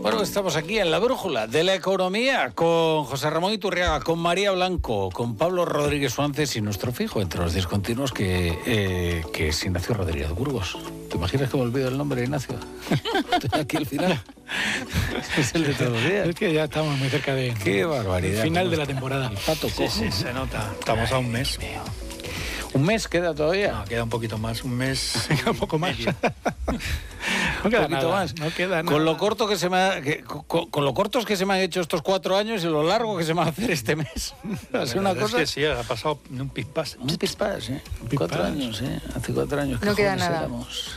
Bueno, estamos aquí en la brújula de la economía con José Ramón Iturriaga, con María Blanco, con Pablo Rodríguez Suárez y nuestro fijo entre los discontinuos que es Ignacio Rodríguez Burgos. ¿Te imaginas que me olvido el nombre de Ignacio? Estoy aquí al final. Es el de todos los días. Es que ya estamos muy cerca de... Qué barbaridad. Final de la temporada. El pato cojo. Sí, se nota. Estamos a un mes. ¿Un mes queda todavía? No, queda un poquito más. Un mes. Un poco más. No queda nada más. No queda nada. Con lo corto que se me ha, con lo cortos que se me han hecho estos 4 años y lo largo que se me va a hacer este mes. Va a ser una cosa. Es que sí, ha pasado un pispás. Un pispás, ¿eh? 4 años, ¿eh? Hace 4 años que no queda jóvenes nada. éramos.